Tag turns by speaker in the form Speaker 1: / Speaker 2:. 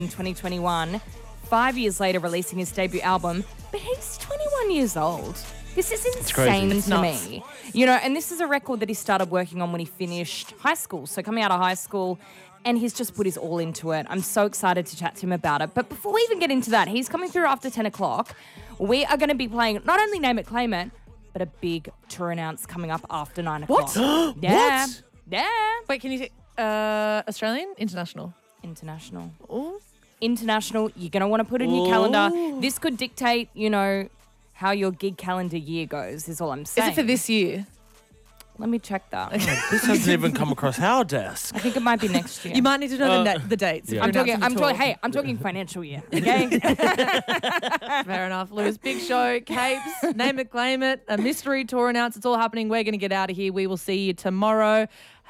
Speaker 1: in 2021, 5 years later releasing his debut album, but he's 21 years old. This is insane to me. You know, and this is a record that he started working on when he finished high school. So coming out of high school, and he's just put his all into it. I'm so excited to chat to him about it. But before we even get into that, he's coming through after 10 o'clock. We are going to be playing not only Name It, Claim It, but a big tour announce coming up after 9 o'clock.
Speaker 2: What?
Speaker 1: Yeah.
Speaker 2: What?
Speaker 1: Yeah.
Speaker 3: Wait, can you say Australian? International?
Speaker 1: International.
Speaker 3: Ooh.
Speaker 1: International. You're going to want to put it in your calendar. This could dictate, you know, how your gig calendar year goes, is all I'm saying.
Speaker 3: Is it for this year?
Speaker 1: Let me check that.
Speaker 2: This hasn't even come across our desk.
Speaker 1: I think it might be next year.
Speaker 3: You might need to know the dates.
Speaker 2: Yeah.
Speaker 1: I'm talking financial year, okay?
Speaker 3: Fair enough. Lewis, big show, Capes, Name It, Claim It, a mystery tour announce. It's all happening. We're going to get out of here. We will see you tomorrow.